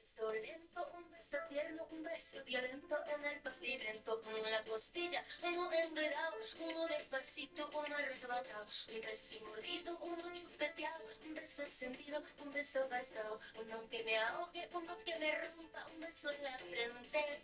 beso lento, un beso tierno, un beso violento en el pavimento, uno en la costilla, uno enredado, uno despacito, uno arrebatado, un beso mordido, uno chupeteado, un beso encendido, un beso gastado, uno que me ahogue, uno que me rompa, un beso en la frente.